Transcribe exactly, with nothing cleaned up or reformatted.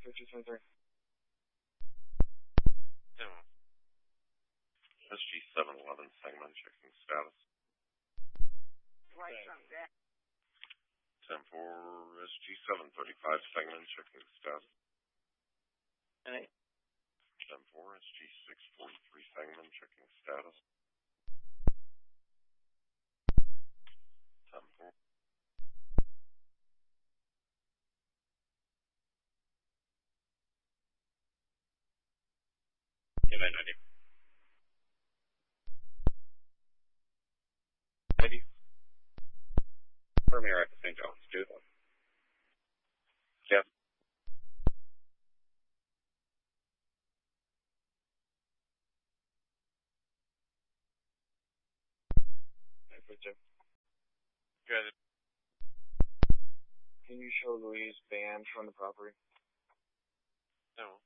two seven three. No. S G seven eleven segment checking status. Right from that. ten four S G seven thirty-five segment checking status. Hey. ten four S G six forty-three segment checking status. ten four. Yeah, man, ninety. ninety. Premier at Saint John's, two. Yes. Good. Can you show Louise banned from the property? No.